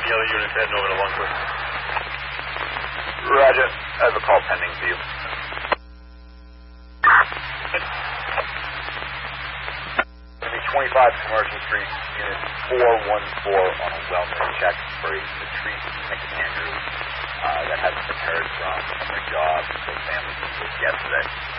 Any other units heading over to Longwood? Roger. I have a call pending for you. 25 Commercial Street, Unit 414 on a wellness check for a Patrice McAndrew that hasn't been heard from her job. The family was yesterday.